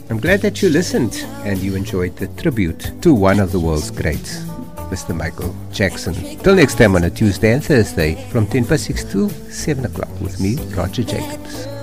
I'm glad that you listened and you enjoyed the tribute to one of the world's greats, Mr. Michael Jackson. Till next time on a Tuesday and Thursday from 10 past 6 to 7 o'clock with me, Roger Jacobs.